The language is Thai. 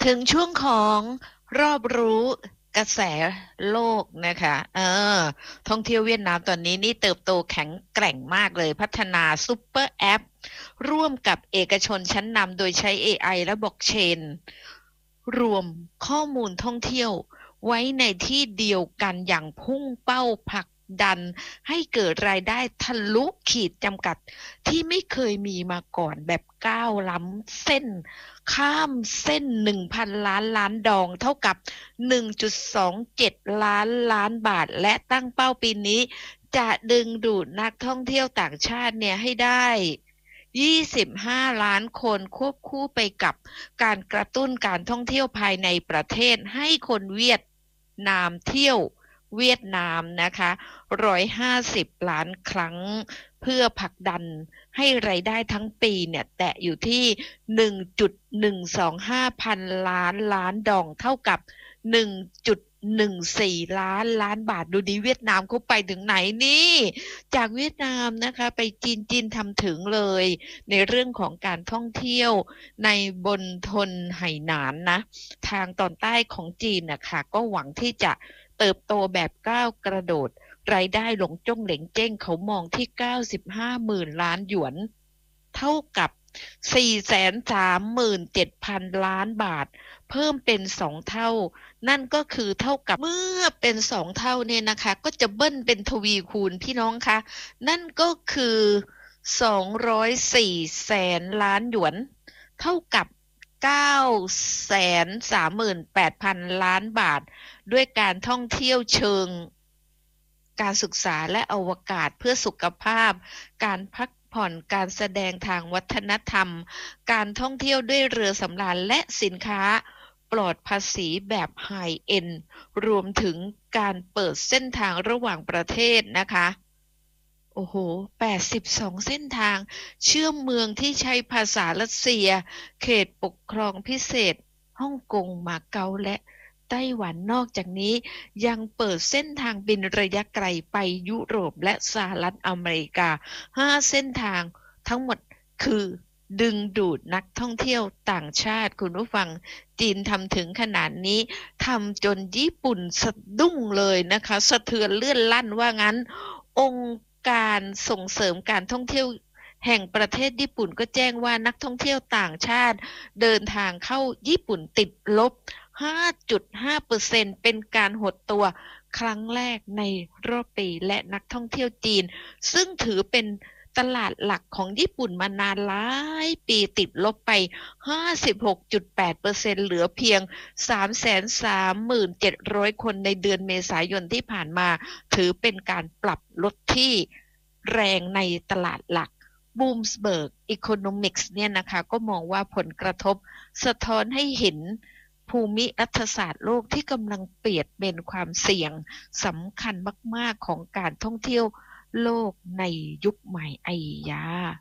ถึงช่วงของรอบรู้กระแสโลกนะคะท่องเที่ยวเวียดนามตอนนี้นี่เติบโตแข็งแกร่งมากเลยพัฒนาซูเปอร์แอปร่วมกับเอกชนชั้นนำโดยใช้ AI และบล็อกเชนรวมข้อมูลท่องเที่ยวไว้ในที่เดียวกันอย่างพุ่งเป้าผลักดันให้เกิดรายได้ทะลุขีดจำกัดที่ไม่เคยมีมาก่อนแบบก้าวล้ำเส้น ข้ามเส้น 1,000 ล้านล้านดองเท่ากับ 1.27 ล้านล้านบาทและตั้งเป้าปีนี้จะดึงดูดนักท่องเที่ยวต่างชาติเนี่ยให้ได้25ล้านคนควบคู่ไปกับการกระตุ้นการท่องเที่ยวภายในประเทศให้คนเวียดนามเที่ยวเวียดนามนะคะ150ล้านครั้งเพื่อผลักดันให้รายได้ทั้งปีเนี่ยแตะอยู่ที่1.125 พันล้านล้านดองเท่ากับ1.14 ล้านล้านบาทดูดิเวียดนามเขาไปถึงไหนนี่จากเวียดนามนะคะไปจีนทำถึงเลยในเรื่องของการท่องเที่ยวในบนทนไหหนานนะทางตอนใต้ของจีนนะคะก็หวังที่จะเติบโตแบบก้าวกระโดดรายได้หลงจ้งเหลงเจ้งเขามองที่95หมื่นล้านหยวนเท่ากับ437,000 ล้านบาทเพิ่มเป็น2เท่านั่นก็คือเท่ากับเมื่อเป็น2เท่าเนี่ยนะคะก็จะเบิ้ลเป็นทวีคูณพี่น้องคะนั่นก็คือ204แสนล้านหยวนเท่ากับ938,000 ล้านบาทด้วยการท่องเที่ยวเชิงการศึกษาและอวกาศเพื่อสุขภาพการพักผ่อนการแสดงทางวัฒนธรรมการท่องเที่ยวด้วยเรือสำราญและสินค้าปลอดภาษีแบบไฮเอ็นด์รวมถึงการเปิดเส้นทางระหว่างประเทศนะคะโอ้โห82เส้นทางเชื่อมเมืองที่ใช้ภาษารัสเซียเขตปกครองพิเศษฮ่องกงมาเก๊าและไต้หวันนอกจากนี้ยังเปิดเส้นทางบินระยะไกลไปยุโรปและสหรัฐอเมริกา5เส้นทางทั้งหมดคือดึงดูดนักท่องเที่ยวต่างชาติคุณผู้ฟังจีนทำถึงขนาดนี้ทำจนญี่ปุ่นสะดุ้งเลยนะคะสะเทือนเลื่อนลั่นว่างั้นองค์การส่งเสริมการท่องเที่ยวแห่งประเทศญี่ปุ่นก็แจ้งว่านักท่องเที่ยวต่างชาติเดินทางเข้าญี่ปุ่นติดลบ 5.5% เป็นการหดตัวครั้งแรกในรอบปีและนักท่องเที่ยวจีนซึ่งถือเป็นตลาดหลักของญี่ปุ่นมานานหลายปีติดลบไป 56.8% เหลือเพียง 337,000 คนในเดือนเมษายนที่ผ่านมาถือเป็นการปรับลดที่แรงในตลาดหลัก Bloomberg Economics เนี่ยนะคะก็มองว่าผลกระทบสะท้อนให้เห็นภูมิรัฐศาสตร์โลกที่กำลังเปลี่ยนเป็นความเสี่ยงสำคัญมากๆของการท่องเที่ยวโลกในยุคใหม่ไอยา